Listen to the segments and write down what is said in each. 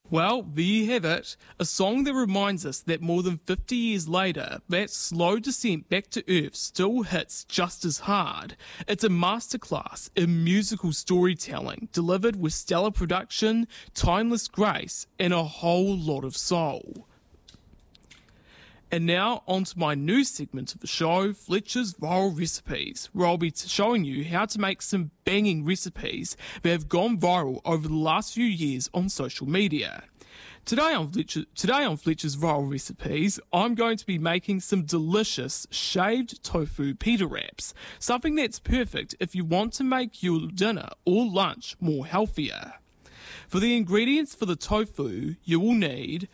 Well, there you have it, a song that reminds us that more than 50 years later, that slow descent back to Earth still hits just as hard. It's a masterclass in musical storytelling, delivered with stellar production, timeless grace, and a whole lot of soul. And now on to my new segment of the show, Fletcher's Viral Recipes, where I'll be showing you how to make some banging recipes that have gone viral over the last few years on social media. Today on Fletcher's Viral Recipes, I'm going to be making some delicious shaved tofu pita wraps, something that's perfect if you want to make your dinner or lunch more healthier. For the ingredients for the tofu, you will need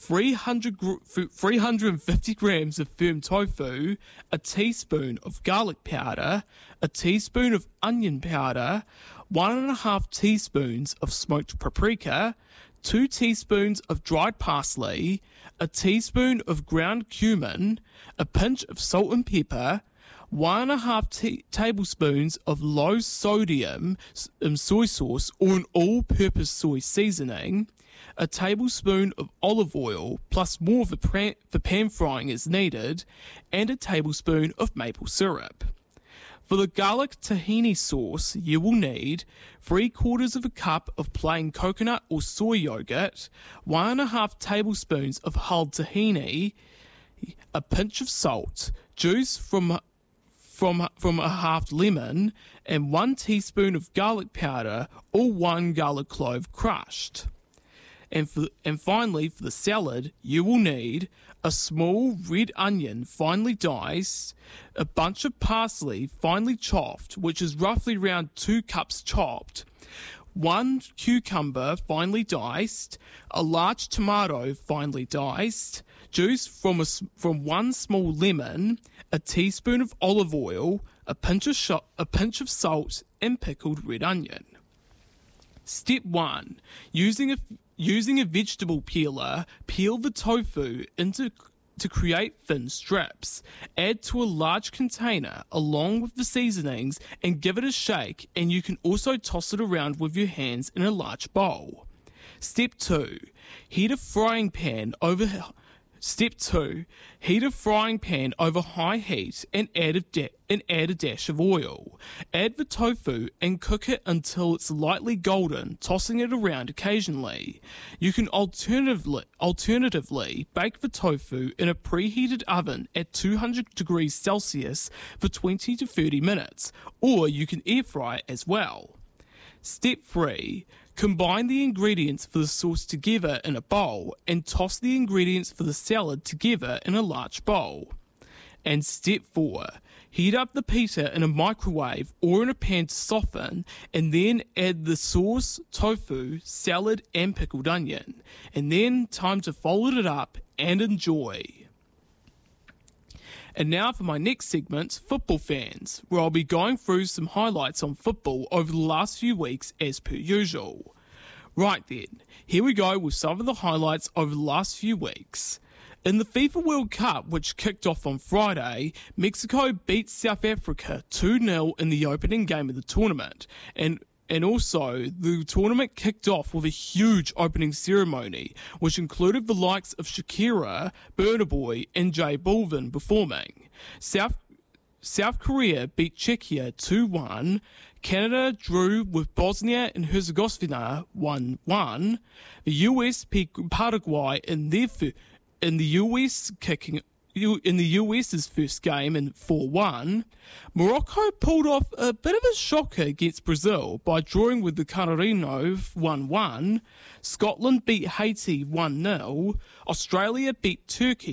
350 grams of firm tofu, a teaspoon of garlic powder, a teaspoon of onion powder, 1.5 teaspoons of smoked paprika, 2 teaspoons of dried parsley, a teaspoon of ground cumin, a pinch of salt and pepper, 1.5 tablespoons of low sodium soy sauce or an all-purpose soy seasoning, a tablespoon of olive oil plus more for pan frying is needed, and a tablespoon of maple syrup. For the garlic tahini sauce, you will need 3/4 of a cup of plain coconut or soy yogurt, 1.5 tablespoons of hulled tahini, a pinch of salt, juice from a half lemon, and 1 teaspoon of garlic powder or 1 garlic clove crushed. And finally, for the salad, you will need a small red onion finely diced, a bunch of parsley finely chopped, which is roughly around 2 cups chopped, 1 cucumber finely diced, a large tomato finely diced, juice from 1 small lemon, a teaspoon of olive oil, a pinch of salt, and pickled red onion. Step 1. Using a vegetable peeler, peel the tofu to create thin strips. Add to a large container along with the seasonings and give it a shake, and you can also toss it around with your hands in a large bowl. Step 2. Heat a frying pan over high heat and add a dash of oil. Add the tofu and cook it until it's lightly golden, tossing it around occasionally. You can alternatively bake the tofu in a preheated oven at 200 degrees Celsius for 20 to 30 minutes, or you can air fry it as well. Step 3. Combine the ingredients for the sauce together in a bowl and toss the ingredients for the salad together in a large bowl. And step 4. Heat up the pita in a microwave or in a pan to soften, and then add the sauce, tofu, salad, and pickled onion. And then time to fold it up and enjoy. And now for my next segment, Football Fans, where I'll be going through some highlights on football over the last few weeks as per usual. Right then, here we go with some of the highlights over the last few weeks. In the FIFA World Cup, which kicked off on Friday, Mexico beat South Africa 2-0 in the opening game of the tournament, and also, the tournament kicked off with a huge opening ceremony, which included the likes of Shakira, Burna Boy, and J Balvin performing. South Korea beat Czechia 2-1. Canada drew with Bosnia and Herzegovina 1-1. The US beat Paraguay in the US's first game in 4-1, Morocco pulled off a bit of a shocker against Brazil by drawing with the Canarinho 1-1, Scotland beat Haiti 1-0, Australia beat Turkey